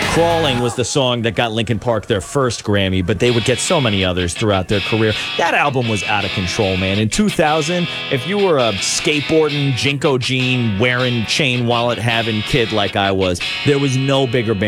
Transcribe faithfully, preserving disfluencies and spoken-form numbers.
Crawling was the song that got Linkin Park their first Grammy, but they would get so many others throughout their career. That album was out of control, man. In two thousand, if you were a skateboarding, Jinko jean, wearing chain wallet having kid like I was, there was no bigger band